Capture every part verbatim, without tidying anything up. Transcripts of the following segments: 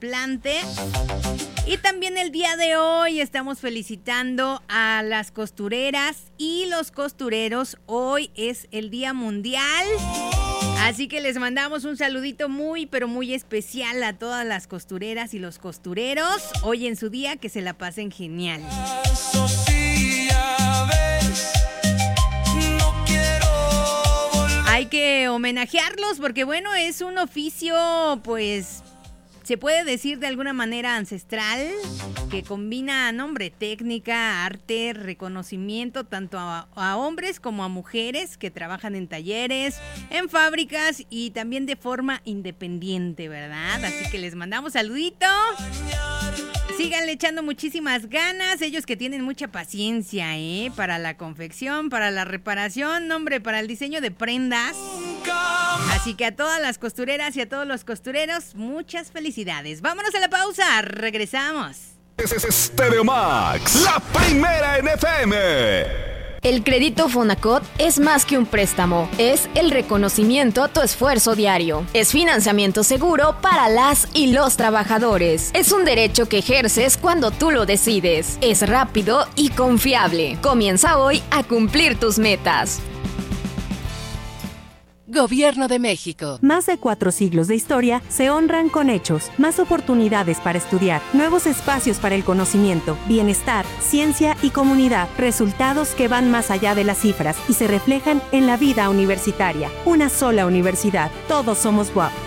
trasplante. Y también el día de hoy estamos felicitando a las costureras y los costureros. Hoy es el Día Mundial. Así que les mandamos un saludito muy, pero muy especial a todas las costureras y los costureros. Hoy en su día, que se la pasen genial. Hay que homenajearlos porque, bueno, es un oficio, pues, se puede decir de alguna manera ancestral, que combina, nombre, técnica, arte, reconocimiento, tanto a, a hombres como a mujeres que trabajan en talleres, en fábricas y también de forma independiente, ¿verdad? Así que les mandamos saludito. Síganle echando muchísimas ganas, ellos que tienen mucha paciencia, ¿eh? Para la confección, para la reparación, nombre, para el diseño de prendas. Así que a todas las costureras y a todos los costureros, muchas felicidades. Vámonos a la pausa, regresamos. Es Stereo Max, la primera en F M. El crédito Fonacot es más que un préstamo, es el reconocimiento a tu esfuerzo diario. Es financiamiento seguro para las y los trabajadores. Es un derecho que ejerces cuando tú lo decides. Es rápido y confiable. Comienza hoy a cumplir tus metas. Gobierno de México. Más de cuatro siglos de historia se honran con hechos, más oportunidades para estudiar, nuevos espacios para el conocimiento, bienestar, ciencia y comunidad, resultados que van más allá de las cifras y se reflejan en la vida universitaria. Una sola universidad, todos somos U A P.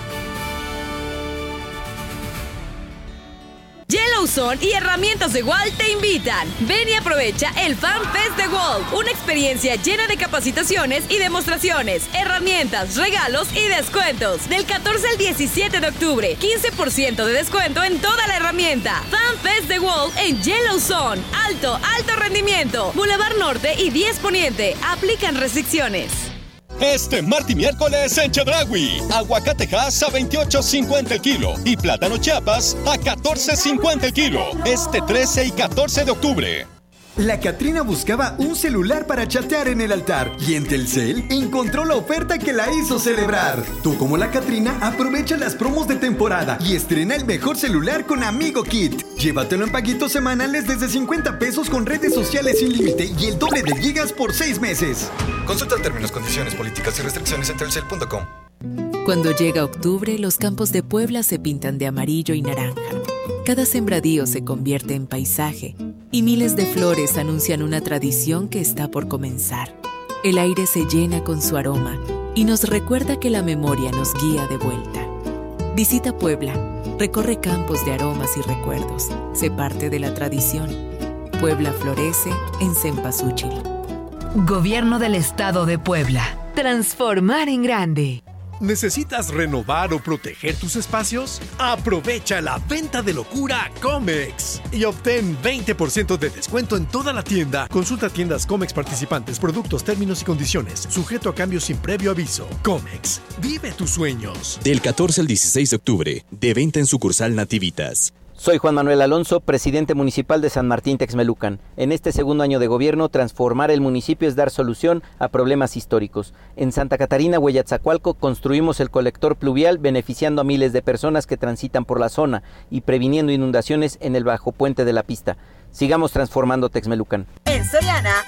Yellowzone y Herramientas de Walt te invitan. Ven y aprovecha el Fan Fest de Walt, una experiencia llena de capacitaciones y demostraciones, herramientas, regalos y descuentos. Del catorce al diecisiete de octubre, quince por ciento de descuento en toda la herramienta. Fan Fest de Walt en Yellowzone. Alto, alto rendimiento. Boulevard Norte y diez Poniente. Aplican restricciones. Este martes y miércoles en Chedraui, aguacatejas a veintiocho cincuenta el kilo y plátano Chiapas a catorce cincuenta el kilo. Este trece y catorce de octubre. La Catrina buscaba un celular para chatear en el altar y en Telcel encontró la oferta que la hizo celebrar. Tú, como la Catrina, aprovecha las promos de temporada y estrena el mejor celular con Amigo Kit. Llévatelo en paguitos semanales desde cincuenta pesos con redes sociales sin límite y el doble de gigas por seis meses. Consulta términos, condiciones, políticas y restricciones en telcel punto com. Cuando llega octubre, los campos de Puebla se pintan de amarillo y naranja. Cada sembradío se convierte en paisaje y miles de flores anuncian una tradición que está por comenzar. El aire se llena con su aroma y nos recuerda que la memoria nos guía de vuelta. Visita Puebla, recorre campos de aromas y recuerdos, sé parte de la tradición. Puebla florece en Cempasúchil. Gobierno del Estado de Puebla. Transformar en grande. ¿Necesitas renovar o proteger tus espacios? Aprovecha la venta de locura Comex y obtén veinte por ciento de descuento en toda la tienda. Consulta tiendas Comex participantes, productos, términos y condiciones. Sujeto a cambios sin previo aviso. Comex, vive tus sueños. Del catorce al dieciséis de octubre, de venta en sucursal Nativitas. Soy Juan Manuel Alonso, presidente municipal de San Martín Texmelucan. En este segundo año de gobierno, transformar el municipio es dar solución a problemas históricos. En Santa Catarina, Hueyatzacualco, construimos el colector pluvial beneficiando a miles de personas que transitan por la zona y previniendo inundaciones en el bajo puente de la pista. Sigamos transformando Texmelucan. En Soriana,